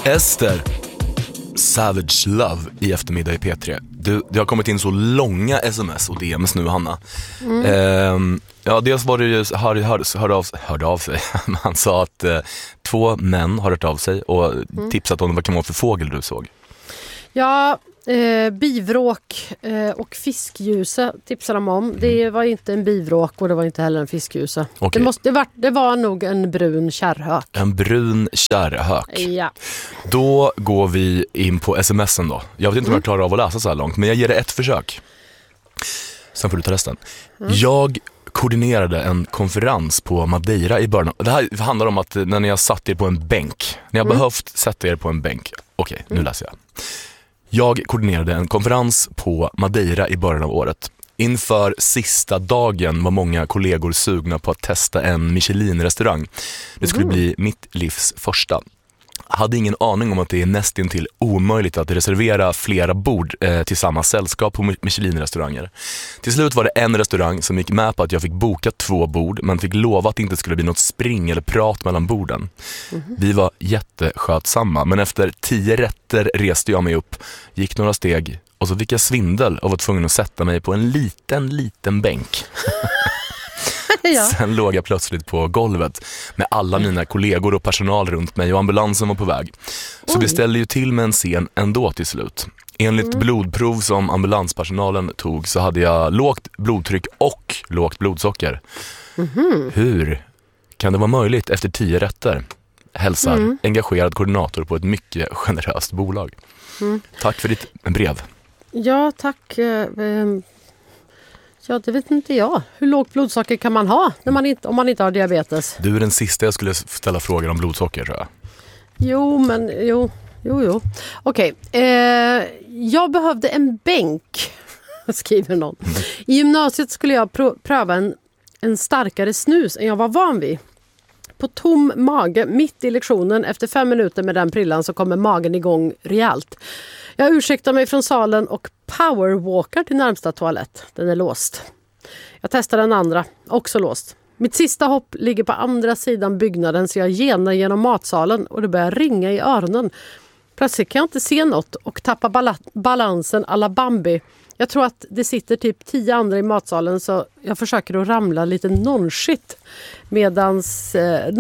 Ester, Savage Love i eftermiddag i P3. Det har kommit in så långa sms och DMs nu, Hanna. Ja, dels var det ju hörde av sig. Han sa att 2 män har hört av sig och tipsat om vad kan vara för fågel du såg. Ja, bivråk och fiskljuse tipsade de om. Det var inte en bivråk och det var inte heller en fiskljuse. Okay. Det var nog en brun kärrhök. En brun kärrhök. Ja. Då går vi in på smsen då. Jag vet inte om jag klarar av att läsa så här långt, men jag ger det ett försök. Sen får du ta resten. Jag koordinerade en konferens på Madeira i början. Det här handlar om att när ni har satt er på en bänk. Ni har behövt sätta er på en bänk. Okej, nu läser jag. Jag koordinerade en konferens på Madeira i början av året. Inför sista dagen var många kollegor sugna på att testa en Michelin-restaurang. Det skulle bli mitt livs första. Hade ingen aning om att det är nästintill omöjligt att reservera flera bord till samma sällskap på Michelin-restauranger. Till slut var det en restaurang som gick med på att jag fick boka 2 bord, men fick lova att det inte skulle bli något spring eller prat mellan borden. Vi var jätteskötsamma, men efter 10 rätter reste jag mig upp, gick några steg och så fick jag svindel och var tvungen att sätta mig på en liten bänk. Ja. Sen låg jag plötsligt på golvet med alla mina kollegor och personal runt mig och ambulansen var på väg. Så det ställde ju till med en scen ändå till slut. Enligt blodprov som ambulanspersonalen tog så hade jag lågt blodtryck och lågt blodsocker. Hur kan det vara möjligt efter 10 rätter? Hälsar engagerad koordinator på ett mycket generöst bolag. Tack för ditt brev. Ja, tack. Ja, det vet inte jag. Hur lågt blodsocker kan man ha om man inte har diabetes? Du är den sista jag skulle ställa frågor om blodsocker, tror jag. Jo. Okej. Jag behövde en bänk, skriver någon. I gymnasiet skulle jag pröva en starkare snus än jag var van vid. På tom mage, mitt i lektionen, efter 5 minuter med den prillan så kommer magen igång rejält. Jag ursäktar mig från salen och powerwalkar till närmsta toalett. Den är låst. Jag testar den andra, också låst. Mitt sista hopp ligger på andra sidan byggnaden så jag genar genom matsalen och det börjar ringa i öronen. Plötsligt kan jag inte se något och tappar balansen alla Bambi. Jag tror att det sitter typ 10 andra i matsalen så jag försöker att ramla lite nonchigt medans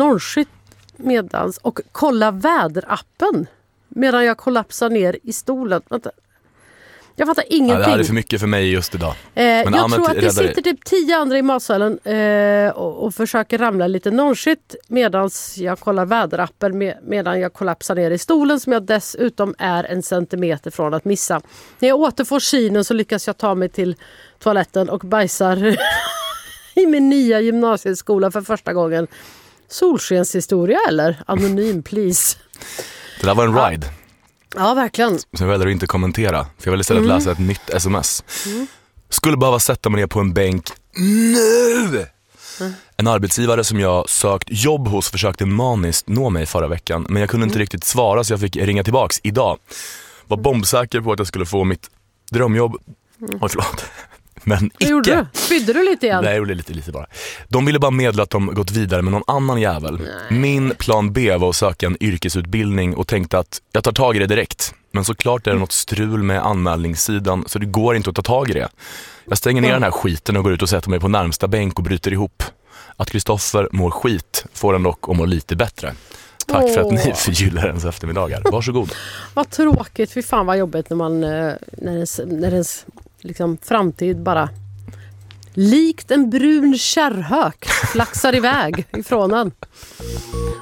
och kolla väderappen medan jag kollapsar ner i stolen. Jag fattar ingenting. Det här är för mycket för mig just idag. Men jag tror att det sitter typ 10 andra i matsalen och försöker ramla lite nonchigt medan jag kollar väderappen medan jag kollapsar ner i stolen som jag dessutom är 1 centimeter från att missa. När jag återfår synen så lyckas jag ta mig till toaletten och bajsar i min nya gymnasieskola för första gången. Solskenshistoria eller? Anonym, please. Det där var en ride. Ja, verkligen. Så jag väljer att inte kommentera. För jag vill istället läsa ett nytt sms. Skulle behöva sätta mig ner på en bänk nu! En arbetsgivare som jag sökt jobb hos försökte maniskt nå mig förra veckan. Men jag kunde inte riktigt svara så jag fick ringa tillbaks idag. Var bombsäker på att jag skulle få mitt drömjobb. Förlåt. Men icke. Spydde du lite igen? Nej, jag gjorde lite bara. De ville bara meddela att de gått vidare med någon annan jävel. Min plan B var att söka en yrkesutbildning och tänkte att jag tar tag i det direkt. Men såklart är det något strul med anmälningssidan så det går inte att ta tag i det. Jag stänger ner den här skiten och går ut och sätter mig på närmsta bänk och bryter ihop. Att Kristoffer mår skit får han dock att må lite bättre. Tack för att ni förgyllar ens eftermiddagar. Varsågod. Vad tråkigt, fy fan vad jobbigt när man när ens liksom framtid bara likt en brun kärrhök flaxar iväg ifrån en.